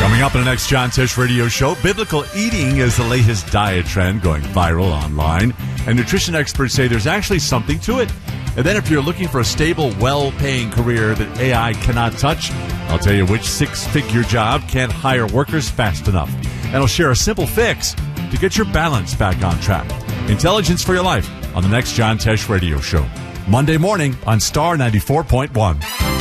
Coming up in the next John Tesh Radio Show, biblical eating is the latest diet trend going viral online, and nutrition experts say there's actually something to it. And then if you're looking for a stable, well-paying career that AI cannot touch, I'll tell you which six-figure job can't hire workers fast enough. And I'll share a simple fix to get your balance back on track. Intelligence for your life on the next John Tesh Radio Show. Monday morning on Star 94.1.